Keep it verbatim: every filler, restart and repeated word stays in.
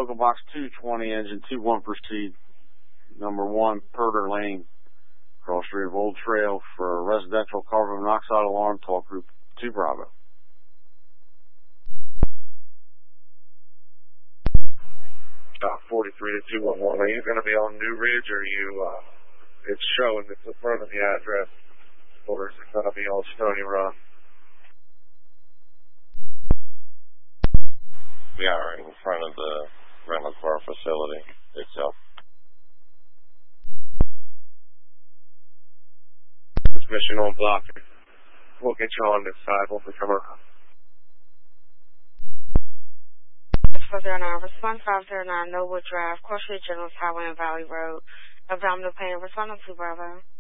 local box two twenty, engine two one, proceed. Number one, Purder Lane, cross street of Old Trail for a residential carbon monoxide alarm, talk group two Bravo. Uh, forty-three to two one one. Are you going to be on New Ridge, or are you, uh, it's showing it's in front of the address, or is it going to be on Stony Run? We are in front of the rental car facility itself. Transmission on block. We'll get you on this side once we come around. four zero nine, respond five zero nine, Noble Drive, Cross Street, General Highway and Valley Road, abdominal pain, respond on two Bravo.